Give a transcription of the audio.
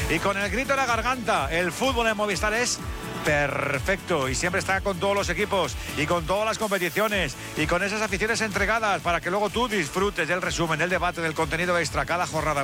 y con el grito en la garganta. El fútbol en Movistar es perfecto y siempre está con todos los equipos y con todas las competiciones y con esas aficiones entregadas para que luego tú disfrutes del resumen, del debate, del contenido extra cada jornada.